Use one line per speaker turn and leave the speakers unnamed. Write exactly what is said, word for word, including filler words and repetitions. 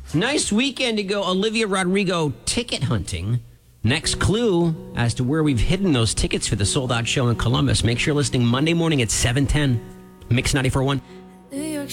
Nice weekend to go Olivia Rodrigo ticket hunting. Next clue as to where we've hidden those tickets for the sold-out show in Columbus. Make sure you're listening Monday morning at seven ten. Mix ninety-four point one.